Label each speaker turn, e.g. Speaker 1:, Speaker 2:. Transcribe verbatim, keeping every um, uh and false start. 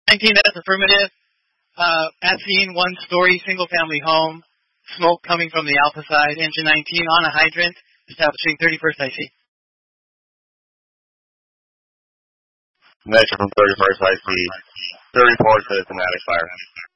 Speaker 1: nineteen, that's affirmative. Uh, at scene, one-story, single-family home. Smoke coming from the alpha side. Engine nineteen on a hydrant, establishing thirty-first I C.
Speaker 2: Measure from thirty-first I C. thirty-four says thematic fire.